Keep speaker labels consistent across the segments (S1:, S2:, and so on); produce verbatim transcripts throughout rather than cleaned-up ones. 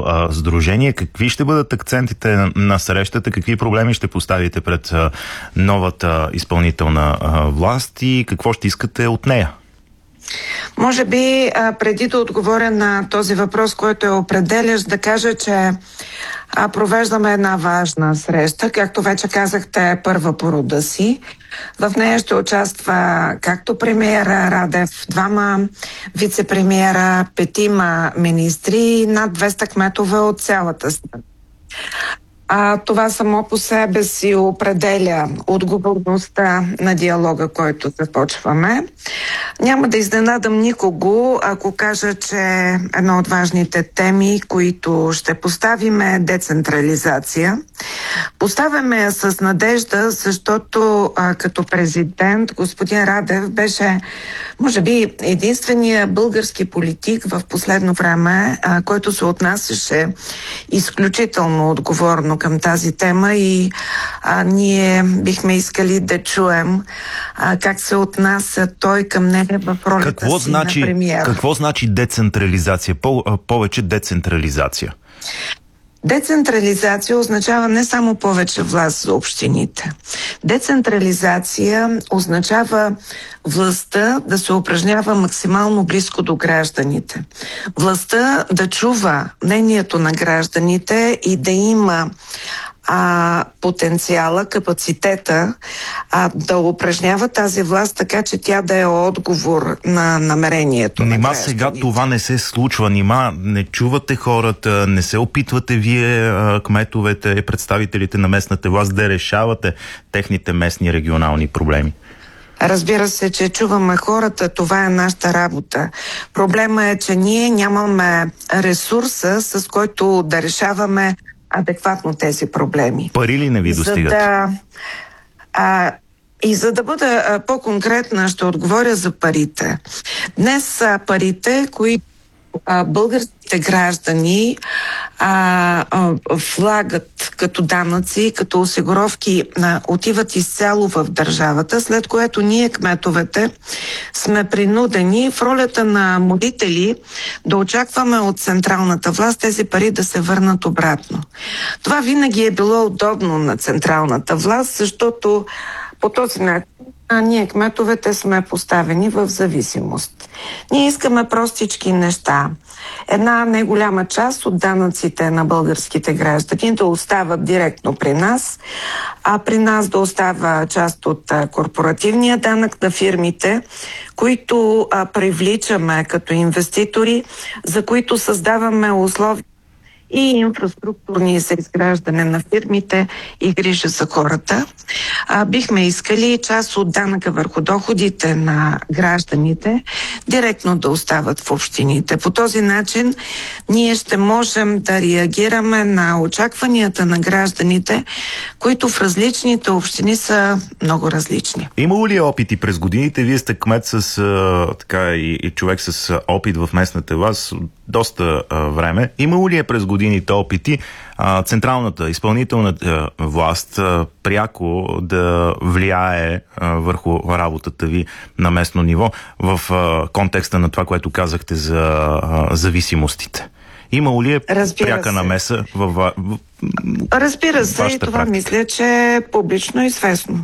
S1: а, сдружение. Какви ще бъдат акцентите на, на срещата? Какви проблеми ще поставите пред а, новата изпълнителна а, власт и какво ще искате от нея?
S2: Може би, а, преди да отговоря на този въпрос, който е определящ, да кажа, че а, провеждаме една важна среща. Както вече казахте, е първа по рода си. В нея ще участва както премиера Радев, двама вице-премиера, петима министри и над двеста кметове от цялата страна. А това само по себе си определя отговорността на диалога, който започваме. Няма да изненадам никого, ако кажа, че една от важните теми, които ще поставим, е децентрализация. Поставяме я с надежда, защото а, като президент господин Радев беше, може би, единствения български политик в последно време, а, който се отнасяше изключително отговорно към тази тема и а, ние бихме искали да чуем а, как се отнася той към нея в ролята
S1: какво
S2: си
S1: значи,
S2: на премиер.
S1: Какво значи децентрализация? По, повече децентрализация.
S2: Децентрализация означава не само повече власт за общините. Децентрализация означава властта да се упражнява максимално близко до гражданите. Властта да чува мнението на гражданите и да има а, потенциала, капацитета а, да упражнява тази власт така, че тя да е отговор на намерението на
S1: Нима
S2: гражданите.
S1: сега това не се случва, нима не чувате хората, не се опитвате вие, кметовете, представителите на местната власт, да решавате техните местни регионални проблеми?
S2: Разбира се, че чуваме хората, това е нашата работа. Проблема е, че ние нямаме ресурса, с който да решаваме адекватно тези проблеми.
S1: Пари ли не ви достигат?
S2: За да, а, и за да бъда а, по-конкретна, ще отговоря за парите. Днес а, парите, които а, българските граждани а, а, влагат като данъци, като осигуровки, а, отиват изцяло в държавата, след което ние, кметовете, сме принудени в ролята на молители да очакваме от централната власт тези пари да се върнат обратно. Това винаги е било удобно на централната власт, защото по този начин а ние, кметовете, сме поставени в зависимост. Ние искаме простички неща. Една неголяма част от данъците на българските граждани да остават директно при нас, а при нас да остава част от а, корпоративния данък на фирмите, които а, привличаме като инвеститори, за които създаваме условия и инфраструктурни за изграждане на фирмите и грижа за хората. А, бихме искали част от данъка върху доходите на гражданите директно да остават в общините. По този начин ние ще можем да реагираме на очакванията на гражданите, които в различните общини са много различни.
S1: Имало ли опити през годините? Вие сте кмет с а, така и, и човек с опит в местната власт доста а, време. Имало ли е през годините опити а, централната, изпълнителната власт а, пряко да влияе а, върху работата ви на местно ниво в а, контекста на това, което казахте за а, зависимостите? Имало ли е
S2: Разбира
S1: пряка
S2: се.
S1: намеса в, в, в
S2: Разбира се, и това
S1: практика?
S2: Мисля, че е публично известно.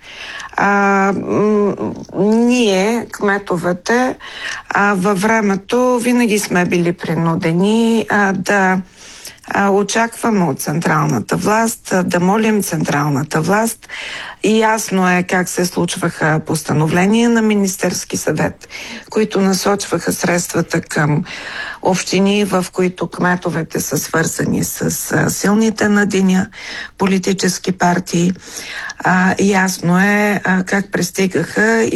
S2: А, м- ние, кметовете, а, във времето винаги сме били принудени а, да а, очакваме от централната власт, а, да молим централната власт. И ясно е как се случваха постановления на Министерски съвет, които насочваха средствата към общини, в които кметовете са свързани с а, силните на деня политически партии. А, ясно е а, как пристигаха